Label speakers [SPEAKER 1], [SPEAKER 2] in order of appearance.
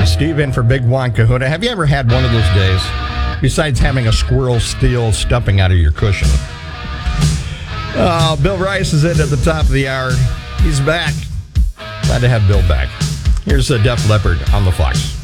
[SPEAKER 1] Steve in for Big Juan Kahuna. Have you ever had one of those days, besides having a squirrel steal stuffing out of your cushion? Bill Rice is in at the top of the hour. He's back. Glad to have Bill back. Here's Def Leppard on the Fox.